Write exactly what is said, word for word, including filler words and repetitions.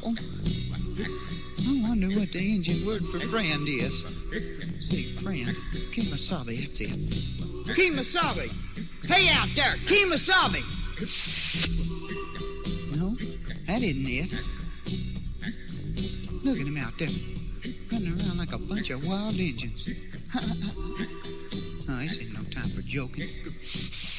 Oh, I wonder what the Indian word for friend is. See, friend. Kemosabe, that's it. Kemosabe! Hey out there, Kemosabe! No, that isn't it. Look at them out there, running around like a bunch of wild Indians. Oh, this ain't no time for joking.